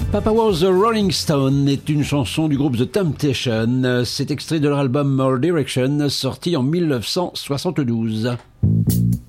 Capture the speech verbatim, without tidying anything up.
Papa Was a Rolling Stone est une chanson du groupe The Temptations. C'est extrait de leur album More Direction, sorti en mille neuf cent soixante-douze.